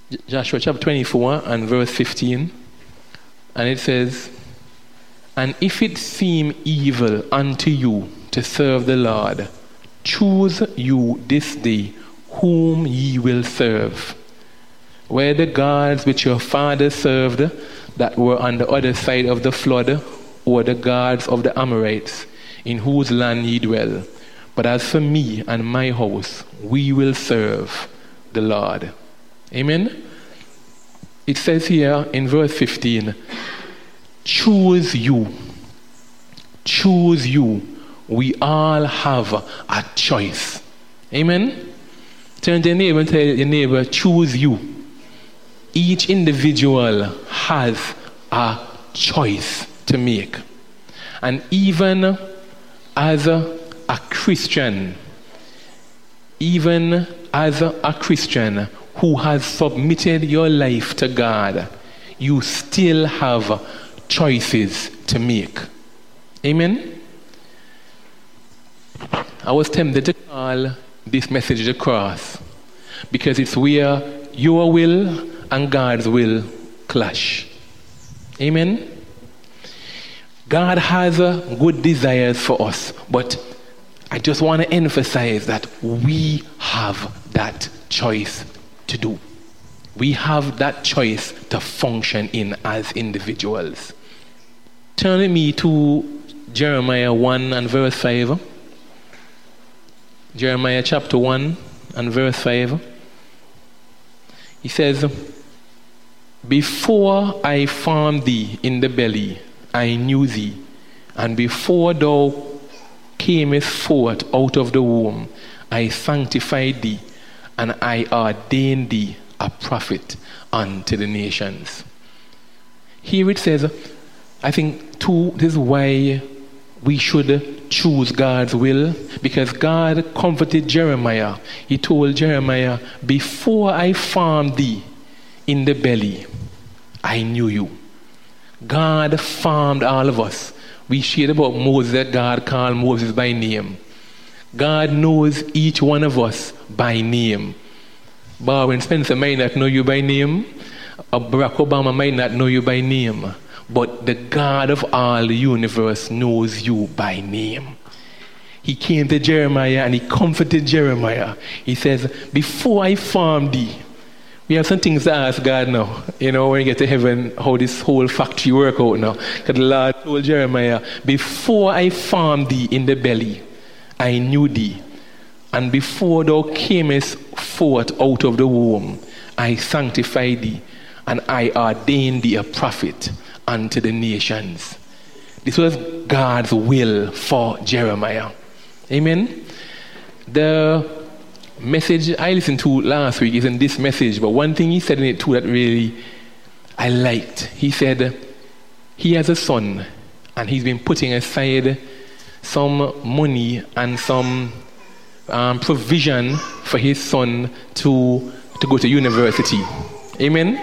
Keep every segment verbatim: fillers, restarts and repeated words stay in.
Joshua chapter twenty-four and verse fifteen. And it says, "And if it seem evil unto you to serve the Lord, choose you this day whom ye will serve. Whether the gods which your fathers served that were on the other side of the flood, or the gods of the Amorites, in whose land ye dwell. But as for me and my house, we will serve the Lord." Amen? It says here in verse fifteen, choose you. Choose you. We all have a choice. Amen? Turn to your neighbor and tell your neighbor, choose you. Each individual has a choice to make. And even as a, a Christian, even as a, a Christian who has submitted your life to God, you still have choices to make. Amen? I was tempted to call this message the cross because it's where your will and God's will clash. Amen? God has uh, good desires for us, but I just want to emphasize that we have that choice to do. We have that choice to function in as individuals. Turn with me to Jeremiah one and verse five. Jeremiah chapter one and verse five. He says, "Before I formed thee in the belly, I knew thee, and before thou camest forth out of the womb, I sanctified thee, and I ordained thee a prophet unto the nations." Here it says, I think, too, this is why we should choose God's will, because God comforted Jeremiah. He told Jeremiah, "Before I formed thee in the belly, I knew you." God formed all of us. We shared about Moses that God called Moses by name. God knows each one of us by name. Barwin Spencer might not know you by name, or Barack Obama might not know you by name, but the God of all the universe knows you by name. He came to Jeremiah and he comforted Jeremiah. He says, "Before I formed thee," we have some things to ask God now. You know, when you get to heaven, how this whole factory work out now. Because the Lord told Jeremiah, "Before I formed thee in the belly, I knew thee. And before thou camest forth out of the womb, I sanctified thee, and I ordained thee a prophet unto the nations." This was God's will for Jeremiah. Amen? The message I listened to last week isn't this message, but one thing he said in it too that really I liked. He said he has a son and he's been putting aside some money and some um, provision for his son to, to go to university. Amen?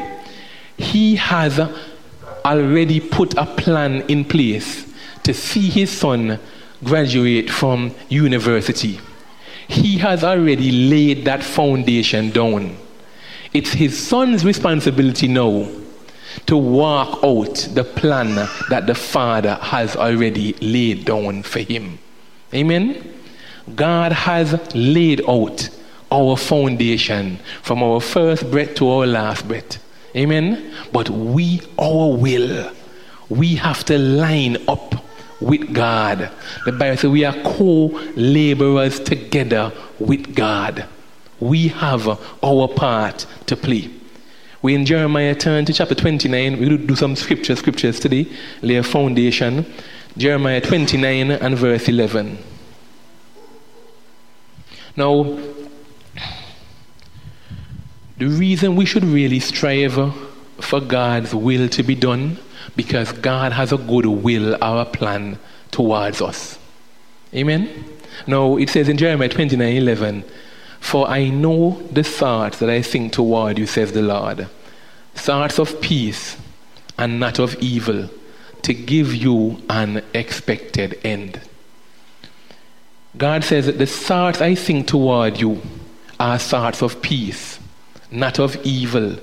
He has already put a plan in place to see his son graduate from university. He has already laid that foundation down. It's his son's responsibility now to walk out the plan that the Father has already laid down for him. Amen? God has laid out our foundation from our first breath to our last breath. Amen? But we, our will, we have to line up with God. The Bible says we are co-laborers together with God. We have our part to play. We in Jeremiah turn to chapter twenty-nine. We will do some scripture scriptures today, lay a foundation. Jeremiah twenty-nine and verse eleven. Now, the reason we should really strive for God's will to be done, because God has a good will or a plan towards us. Amen? Now, it says in Jeremiah twenty-nine eleven, "For I know the thoughts that I think toward you, says the Lord, thoughts of peace and not of evil, to give you an expected end." God says that the thoughts I think toward you are thoughts of peace, not of evil,